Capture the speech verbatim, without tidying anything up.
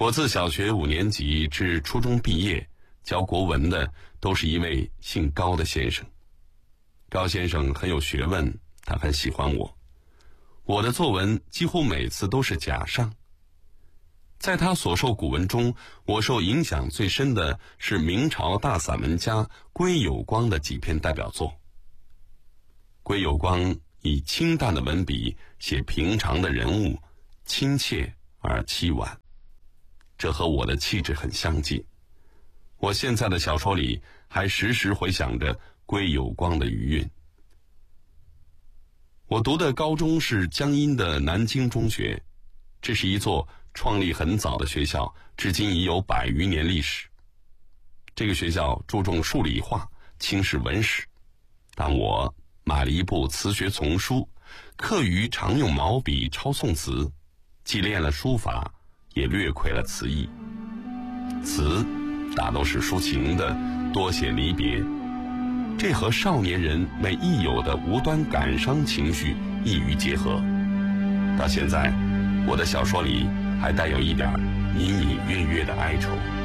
我自小学五年级至初中毕业，教国文的都是一位姓高的先生。高先生很有学问，他很喜欢我。我的作文几乎每次都是甲上。在他所授古文中，我受影响最深的是明朝大散文家归有光的几篇代表作。归有光以清淡的文笔写平常的人物，亲切而凄婉，这和我的气质很相近。我现在的小说里还时时回想着归有光的余韵。我读的高中是江阴的南京中学，这是一座创立很早的学校，至今已有百余年历史。这个学校注重数理化，轻视文史，但我买了一部词学丛书，课余常用毛笔抄宋词，既练了书法，也略窥了词意。词大都是抒情的，多写离别，这和少年人每亦有的无端感伤情绪易于结合。到现在，我的小说里还带有一点隐隐约约的哀愁。